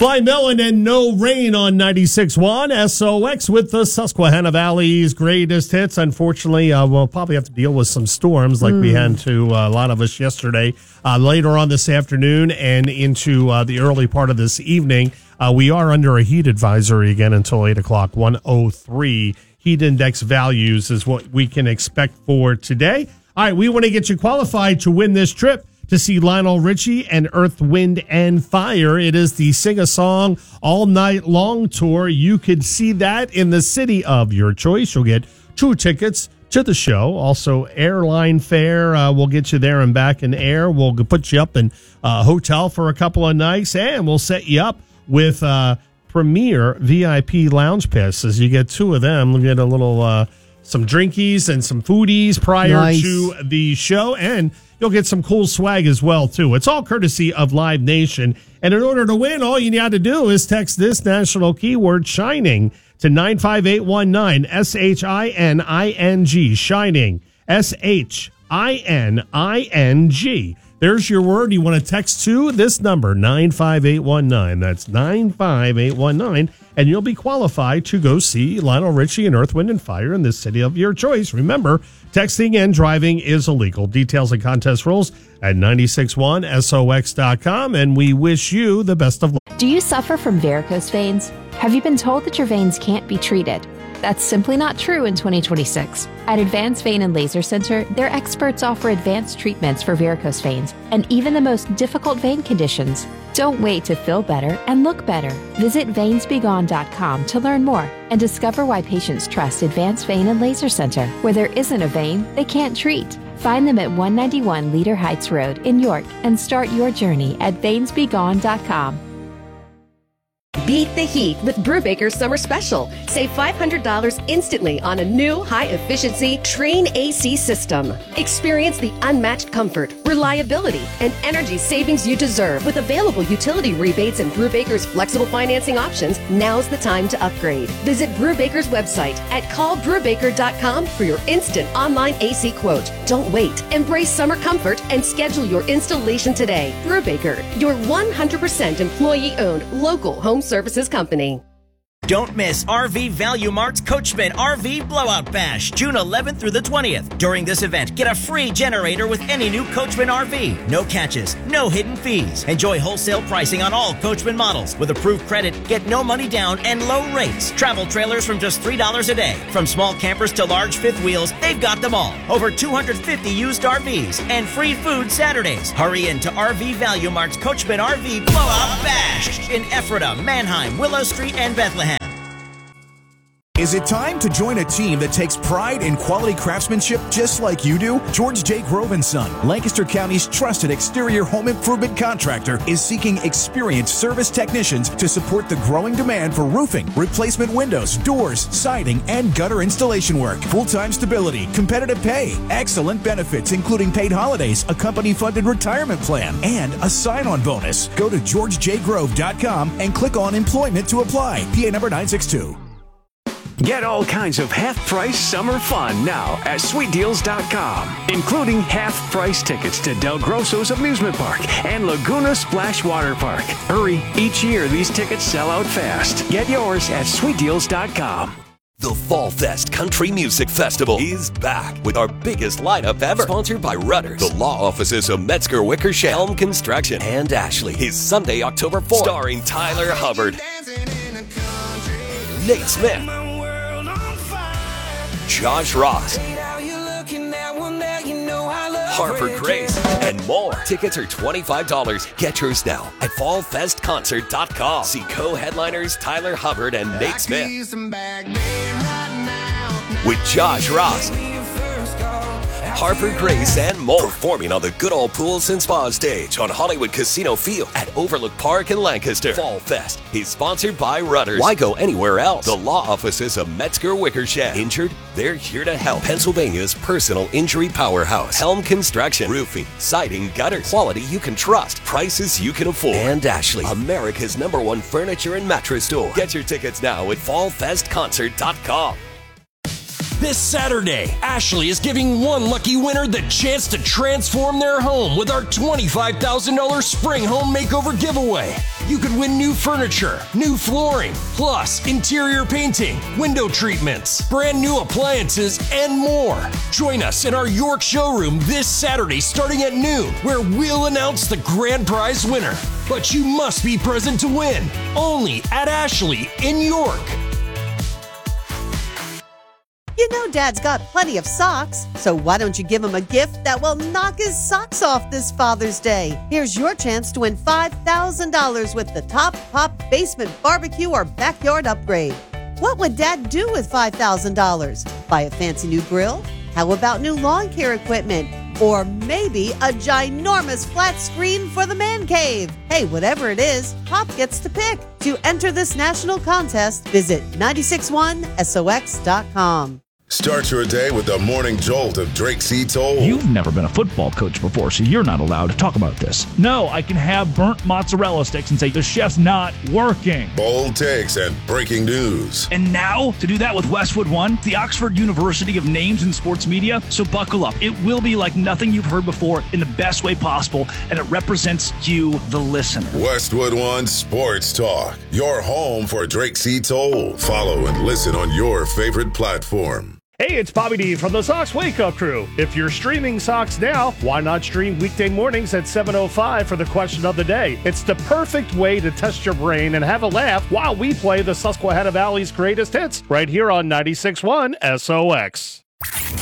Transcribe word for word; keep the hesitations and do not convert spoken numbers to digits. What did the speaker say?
Blind Melon and No Rain on ninety-six point one S O X with the Susquehanna Valley's greatest hits. Unfortunately, uh, we'll probably have to deal with some storms like mm. we had to uh, a lot of us yesterday. Uh, later on this afternoon and into uh, the early part of this evening, uh, we are under a heat advisory again until eight o'clock. one oh three heat index values is what we can expect for today. All right, we want to get you qualified to win this trip to see Lionel Richie and Earth, Wind, and Fire. It is the Sing a Song All Night Long tour. You could see that in the city of your choice. You'll get two tickets to the show. Also, airline fare. Uh, we'll get you there and back in air. We'll put you up in a hotel for a couple of nights, and we'll set you up with uh, premier V I P lounge passes. You get two of them. We'll get a little uh, some drinkies and some foodies prior nice. to the show, and you'll get some cool swag as well, too. It's all courtesy of Live Nation. And in order to win, all you need to do is text this national keyword, SHINING, to nine five eight one nine, S H I N I N G, SHINING, S H I N I N G. There's your word. You want to text to this number, nine five eight one nine. That's nine five eight one nine. And you'll be qualified to go see Lionel Richie and Earth, Wind, and Fire in the city of your choice. Remember, texting and driving is illegal. Details and contest rules at nine six one S O X dot com. And we wish you the best of luck. Do you suffer from varicose veins? Have you been told that your veins can't be treated? That's simply not true in twenty twenty-six. At Advanced Vein and Laser Center, their experts offer advanced treatments for varicose veins and even the most difficult vein conditions. Don't wait to feel better and look better. Visit veins be gone dot com to learn more and discover why patients trust Advanced Vein and Laser Center. Where there isn't a vein, they can't treat. Find them at one ninety-one Leader Heights Road in York and start your journey at veins be gone dot com. Beat the heat with Brubaker's Summer Special. Save five hundred dollars instantly on a new high-efficiency Trane A C system. Experience the unmatched comfort, reliability, and energy savings you deserve. With available utility rebates and Brubaker's flexible financing options, now's the time to upgrade. Visit Brubaker's website at call brubaker dot com for your instant online A C quote. Don't wait. Embrace summer comfort and schedule your installation today. Brubaker, your one hundred percent employee-owned local home services company. Don't miss R V Value Mart's Coachman R V Blowout Bash, June eleventh through the twentieth. During this event, get a free generator with any new Coachman R V. No catches, no hidden fees. Enjoy wholesale pricing on all Coachman models. With approved credit, get no money down and low rates. Travel trailers from just three dollars a day. From small campers to large fifth wheels, they've got them all. Over two hundred fifty used R Vs and free food Saturdays. Hurry in to R V Value Mart's Coachman R V Blowout Bash in Ephrata, Manheim, Willow Street, and Bethlehem. Is it time to join a team that takes pride in quality craftsmanship just like you do? George J. Grove and Son, Lancaster County's trusted exterior home improvement contractor, is seeking experienced service technicians to support the growing demand for roofing, replacement windows, doors, siding, and gutter installation work. Full-time stability, competitive pay, excellent benefits including paid holidays, a company-funded retirement plan, and a sign-on bonus. Go to george j grove dot com and click on employment to apply. P A number nine six two. Get all kinds of half-price summer fun now at sweet deals dot com, including half-price tickets to Del Grosso's Amusement Park and Laguna Splash Water Park. Hurry, each year these tickets sell out fast. Get yours at sweet deals dot com. The Fall Fest Country Music Festival is back with our biggest lineup ever. Sponsored by Rudders, the law offices of Metzger Wickersham, Helm Construction, and Ashley. Is Sunday, October fourth. Starring Tyler Hubbard, Nate Smith, Josh Ross, Harper Grace, and more. Tickets are twenty-five dollars. Get yours now at fall fest concert dot com. See co-headliners Tyler Hubbard and Nate Smith with Josh Ross, Harper Grace, and more. Performing on the Good Old Pools and Spa stage on Hollywood Casino Field at Overlook Park in Lancaster. Fall Fest is sponsored by Rudders. Why go anywhere else? The law offices of Metzger Wickersham. Injured? They're here to help. Pennsylvania's personal injury powerhouse. Helm Construction. Roofing, siding, gutters. Quality you can trust. Prices you can afford. And Ashley, America's number one furniture and mattress store. Get your tickets now at fall fest concert dot com. This Saturday, Ashley is giving one lucky winner the chance to transform their home with our twenty-five thousand dollars Spring Home Makeover giveaway. You could win new furniture, new flooring, plus interior painting, window treatments, brand new appliances, and more. Join us in our York showroom this Saturday starting at noon, where we'll announce the grand prize winner. But you must be present to win, only at Ashley in York. You know Dad's got plenty of socks, so why don't you give him a gift that will knock his socks off this Father's Day? Here's your chance to win five thousand dollars with the Top Pop Basement Barbecue or Backyard Upgrade. What would Dad do with five thousand dollars? Buy a fancy new grill? How about new lawn care equipment? Or maybe a ginormous flat screen for the man cave? Hey, whatever it is, Pop gets to pick. To enter this national contest, visit nine six one S O X dot com. Start your day with the morning jolt of Drake C. Toll. You've never been a football coach before, so you're not allowed to talk about this. No, I can have burnt mozzarella sticks and say the chef's not working. Bold takes and breaking news. And now, to do that with Westwood One, the Oxford University of names in sports media, so buckle up. It will be like nothing you've heard before in the best way possible, and it represents you, the listener. Westwood One Sports Talk, your home for Drake C. Toll. Follow and listen on your favorite platform. Hey, it's Bobby D from the Sox Wake Up Crew. If you're streaming Sox now, why not stream weekday mornings at seven oh five for the question of the day? It's the perfect way to test your brain and have a laugh while we play the Susquehanna Valley's greatest hits right here on ninety-six point one S O X.